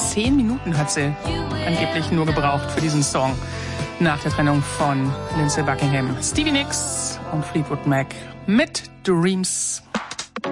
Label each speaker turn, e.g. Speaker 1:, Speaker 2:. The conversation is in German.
Speaker 1: 10 Minuten hat sie angeblich nur gebraucht für diesen Song nach der Trennung von Lindsey Buckingham. Stevie Nicks und Fleetwood Mac mit Dreams.